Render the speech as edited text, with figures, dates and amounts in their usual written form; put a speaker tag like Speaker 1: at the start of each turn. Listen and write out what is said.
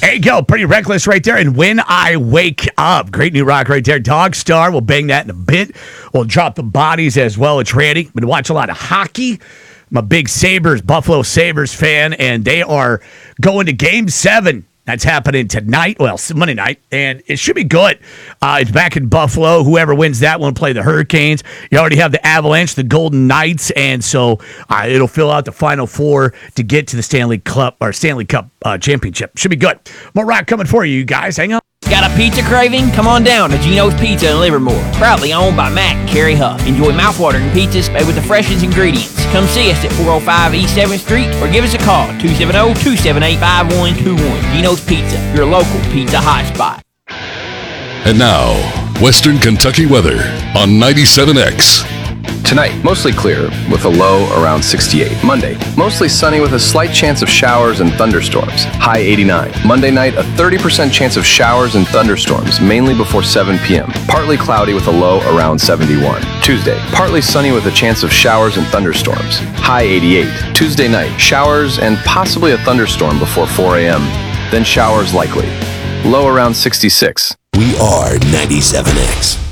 Speaker 1: There you go. Pretty reckless right there. And When I Wake Up. Great new rock right there. Dog Star. We'll bang that in a bit. We'll drop the bodies as well. It's ready. Been watching a lot of hockey. I'm a big Buffalo Sabres fan, and they are going to Game 7. That's happening tonight. Well, Monday night, and it should be good. It's back in Buffalo. Whoever wins that will play the Hurricanes. You already have the Avalanche, the Golden Knights, and so it'll fill out the Final Four to get to the Stanley Cup Championship. Should be good. More rock coming for you guys. Hang on.
Speaker 2: Got a pizza craving? Come on down to Gino's Pizza in Livermore. Proudly owned by Matt and Carrie Huff. Enjoy mouthwatering pizzas made with the freshest ingredients. Come see us at 405 East 7th Street or give us a call, 270-278-5121. Gino's Pizza, your local pizza hotspot.
Speaker 3: And now, Western Kentucky weather on 97X.
Speaker 4: Tonight, mostly clear with a low around 68. Monday, mostly sunny with a slight chance of showers and thunderstorms. High 89. Monday night, a 30% chance of showers and thunderstorms, mainly before 7 p.m. Partly cloudy with a low around 71. Tuesday, partly sunny with a chance of showers and thunderstorms. High 88. Tuesday night, showers and possibly a thunderstorm before 4 a.m. Then showers likely. Low around 66.
Speaker 5: We are 97X.